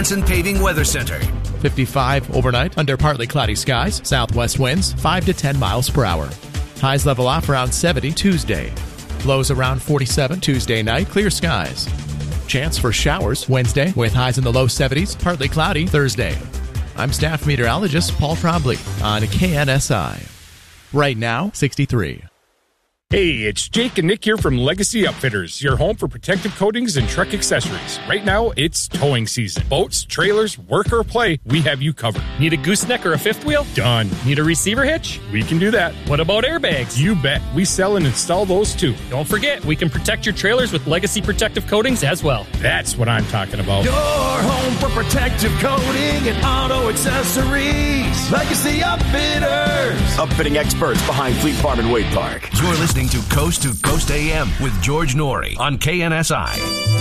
Hansen Paving Weather Center. 55 overnight under partly cloudy skies. Southwest winds 5 to 10 miles per hour. Highs level off around 70 Tuesday. Lows around 47 Tuesday night. Clear skies. Chance for showers Wednesday with highs in the low 70s. Partly cloudy Thursday. I'm staff meteorologist Paul Trombley on KNSI. Right now, 63. Hey, it's Jake and Nick here from Legacy Upfitters, your home for protective coatings and truck accessories. Right now, it's towing season. Boats, trailers, work or play, we have you covered. Need a gooseneck or a fifth wheel? Done. Need a receiver hitch? We can do that. What about airbags? You bet. We sell and install those too. Don't forget, we can protect your trailers with Legacy protective coatings as well. That's what I'm talking about. Your home for protective coating and auto accessories. Legacy Upfitters. Upfitting experts behind Fleet Farm and Wade Park. You're listening to Coast AM with George Norrie on KNSI.